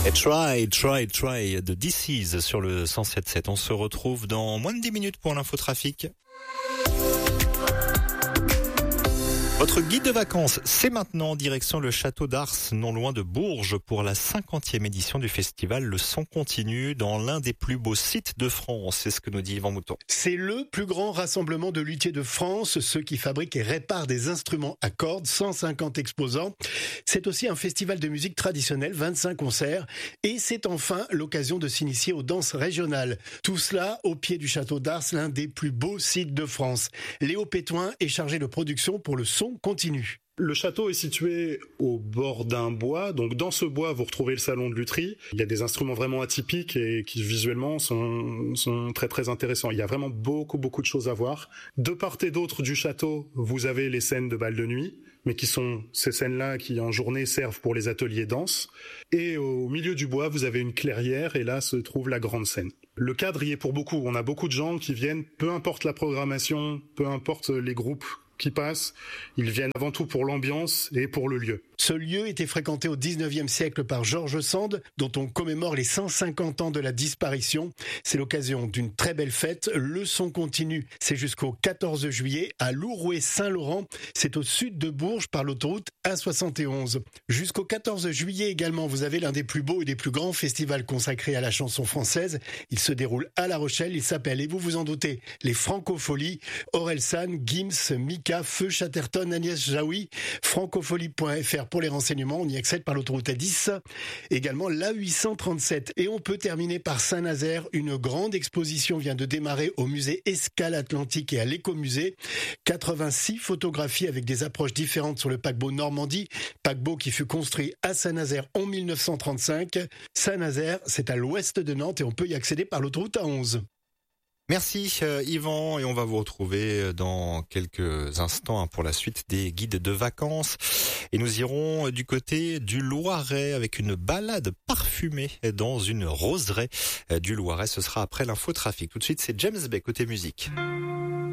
Et try de DC's sur le 107.7. On se retrouve dans moins de 10 minutes pour l'infotrafic. Votre guide de vacances, c'est maintenant direction le château d'Ars, non loin de Bourges, pour la 50e édition du festival Le Son Continue, dans l'un des plus beaux sites de France. C'est ce que nous dit Yvan Mouton. C'est le plus grand rassemblement de luthiers de France, ceux qui fabriquent et réparent des instruments à cordes, 150 exposants. C'est aussi un festival de musique traditionnelle, 25 concerts, et c'est enfin l'occasion de s'initier aux danses régionales. Tout cela au pied du château d'Ars, l'un des plus beaux sites de France. Léo Pétoin est chargé de production pour Le Son Continue. Le château est situé au bord d'un bois, donc dans ce bois vous retrouvez le salon de lutherie. Il y a des instruments vraiment atypiques et qui visuellement sont très très intéressants. Il y a vraiment beaucoup de choses à voir. De part et d'autre du château, vous avez les scènes de bal de nuit, mais qui sont ces scènes-là qui en journée servent pour les ateliers danse. Et au milieu du bois, vous avez une clairière et là se trouve la grande scène. Le cadre y est pour beaucoup. On a beaucoup de gens qui viennent, peu importe la programmation, peu importe les groupes qui passent, ils viennent avant tout pour l'ambiance et pour le lieu. Ce lieu était fréquenté au 19e siècle par Georges Sand, dont on commémore les 150 ans de la disparition. C'est l'occasion d'une très belle fête. Le Son Continue, c'est jusqu'au 14 juillet à Louroué-Saint-Laurent. C'est au sud de Bourges par l'autoroute A71. Jusqu'au 14 juillet également, vous avez l'un des plus beaux et des plus grands festivals consacrés à la chanson française. Il se déroule à La Rochelle. Il s'appelle, et vous vous en doutez, les Francopholies. Orelsan, Gims, Mika, Feu, Chatterton, Agnès Jaoui. Francopholie.fr pour les renseignements. On y accède par l'autoroute A10. Également l'A837. Et on peut terminer par Saint-Nazaire. Une grande exposition vient de démarrer au musée Escale Atlantique et à l'Écomusée. 86 photographies avec des approches différentes sur le paquebot Normandie. Paquebot qui fut construit à Saint-Nazaire en 1935. Saint-Nazaire, c'est à l'ouest de Nantes et on peut y accéder par l'autoroute A11. Merci Yvan, et on va vous retrouver dans quelques instants pour la suite des guides de vacances. Et nous irons du côté du Loiret avec une balade parfumée dans une roseraie du Loiret. Ce sera après l'infotrafic. Tout de suite, c'est James Bay côté musique.